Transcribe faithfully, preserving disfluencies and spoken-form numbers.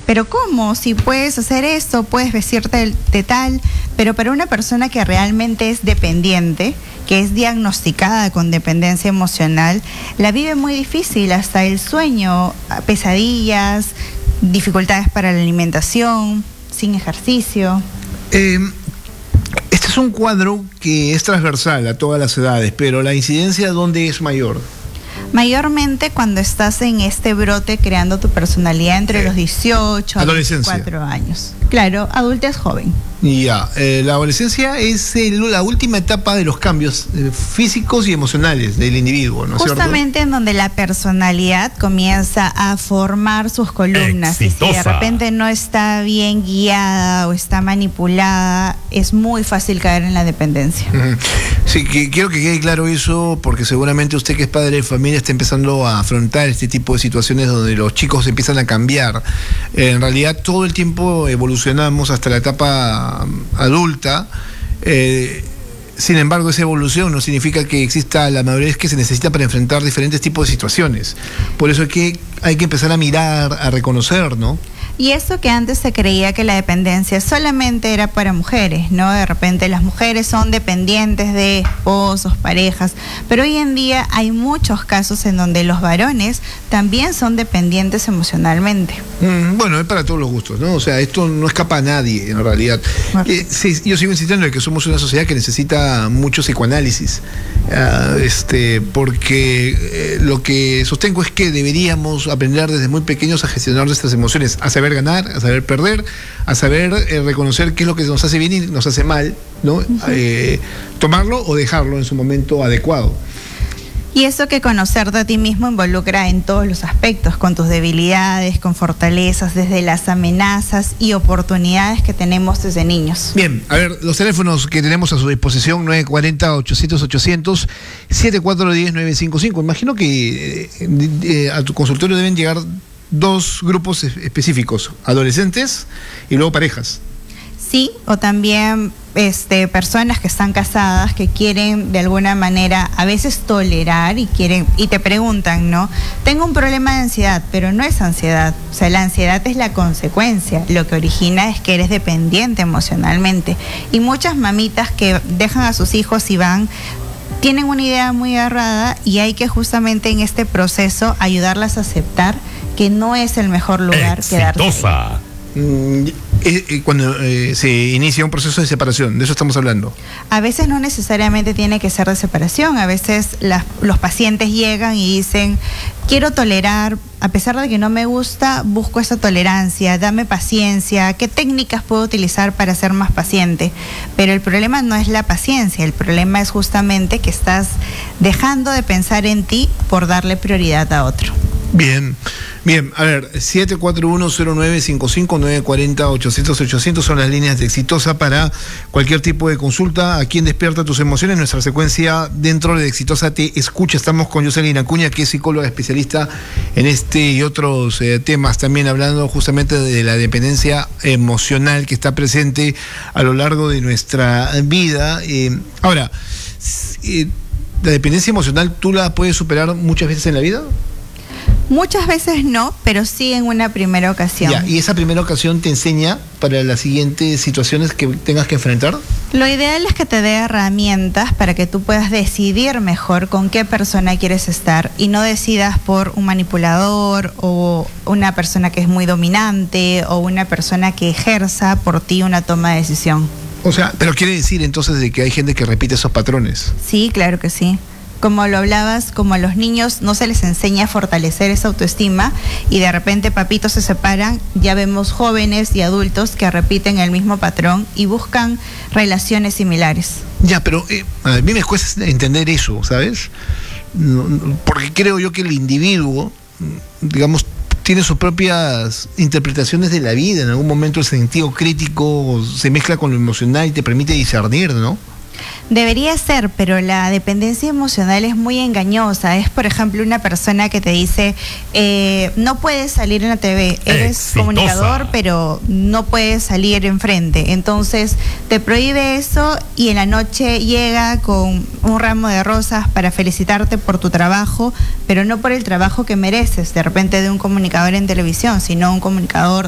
pero ¿cómo? Si puedes hacer esto, puedes vestirte de, de tal, pero para una persona que realmente es dependiente, que es diagnosticada con dependencia emocional, la vive muy difícil, hasta el sueño, pesadillas, dificultades para la alimentación, sin ejercicio. Eh, este es un cuadro que es transversal a todas las edades, pero la incidencia, ¿dónde es mayor? Mayormente cuando estás en este brote creando tu personalidad entre eh, los dieciocho a veinticuatro años. Claro, adultez joven. Ya, eh, la adolescencia es el, la última etapa de los cambios eh, físicos y emocionales del individuo, ¿no es cierto? Justamente en donde la personalidad comienza a formar sus columnas. Exitosa. Y si de repente no está bien guiada o está manipulada, es muy fácil caer en la dependencia. Uh-huh. Sí, que, quiero que quede claro eso, porque seguramente usted, que es padre de familia, está empezando a afrontar este tipo de situaciones donde los chicos empiezan a cambiar. Eh, en realidad todo el tiempo evolucionamos hasta la etapa adulta, eh, sin embargo esa evolución no significa que exista la madurez que se necesita para enfrentar diferentes tipos de situaciones. Por eso hay que, hay que empezar a mirar, a reconocer, ¿no? Y eso que antes se creía que la dependencia solamente era para mujeres, ¿no? De repente las mujeres son dependientes de esposos, parejas, pero hoy en día hay muchos casos en donde los varones también son dependientes emocionalmente. Mm, bueno, es para todos los gustos, ¿no? O sea, esto no escapa a nadie, en realidad. Bueno. Eh, sí, yo sigo insistiendo en que somos una sociedad que necesita mucho psicoanálisis, uh, este, porque eh, lo que sostengo es que deberíamos aprender desde muy pequeños a gestionar nuestras emociones, a saber ganar, a saber perder, a saber eh, reconocer qué es lo que nos hace bien y nos hace mal, ¿no? Uh-huh. eh, tomarlo o dejarlo en su momento adecuado. Y eso que conocerte a ti mismo involucra en todos los aspectos, con tus debilidades, con fortalezas, desde las amenazas y oportunidades que tenemos desde niños. Bien, a ver, los teléfonos que tenemos a su disposición: nueve cuatro cero, ochocientos, ochocientos, siete cuatro uno cero, nueve cinco cinco. Imagino que eh, eh, a tu consultorio deben llegar dos grupos específicos: adolescentes y luego parejas. Sí, o también este, personas que están casadas, que quieren de alguna manera a veces tolerar y quieren y te preguntan, ¿no? Tengo un problema de ansiedad, pero no es ansiedad. O sea, la ansiedad es la consecuencia. Lo que origina es que eres dependiente emocionalmente. Y muchas mamitas que dejan a sus hijos y van, tienen una idea muy errada, y hay que justamente en este proceso ayudarlas a aceptar que no es el mejor lugar quedarse. Mm, eh, eh, cuando eh, se inicia un proceso de separación, de eso estamos hablando. A veces no necesariamente tiene que ser de separación. A veces las, los pacientes llegan y dicen: quiero tolerar, a pesar de que no me gusta, busco esa tolerancia, dame paciencia, ¿qué técnicas puedo utilizar para ser más paciente? Pero el problema no es la paciencia, el problema es justamente que estás dejando de pensar en ti por darle prioridad a otro. Bien, bien, a ver, siete cuatro uno cero nueve cinco cinco, nueve cuatro cero, ochocientos, ochocientos son las líneas de Exitosa para cualquier tipo de consulta. ¿A quién despierta tus emociones? Nuestra secuencia dentro de Exitosa Te Escucha. Estamos con Yoselin Acuña, que es psicóloga especialista en este y otros eh, temas, también hablando justamente de la dependencia emocional que está presente a lo largo de nuestra vida. Eh, ahora, eh, ¿la dependencia emocional tú la puedes superar muchas veces en la vida? Muchas veces no, pero sí en una primera ocasión. Ya, ¿y esa primera ocasión te enseña para las siguientes situaciones que tengas que enfrentar? Lo ideal es que te dé herramientas para que tú puedas decidir mejor con qué persona quieres estar y no decidas por un manipulador o una persona que es muy dominante o una persona que ejerza por ti una toma de decisión. O sea, pero quiere decir entonces de que hay gente que repite esos patrones. Sí, claro que sí. Como lo hablabas, como a los niños no se les enseña a fortalecer esa autoestima y de repente papitos se separan, ya vemos jóvenes y adultos que repiten el mismo patrón y buscan relaciones similares. Ya, pero eh, a mí me cuesta entender eso, ¿sabes? No, no, porque creo yo que el individuo, digamos, tiene sus propias interpretaciones de la vida. En algún momento el sentido crítico se mezcla con lo emocional y te permite discernir, ¿no? Debería ser, pero la dependencia emocional es muy engañosa. Es, por ejemplo, una persona que te dice, eh, no puedes salir en la T V, eres Exitosa. Comunicador, pero no puedes salir enfrente. Entonces, te prohíbe eso y en la noche llega con un ramo de rosas para felicitarte por tu trabajo, pero no por el trabajo que mereces, de repente de un comunicador en televisión, sino un comunicador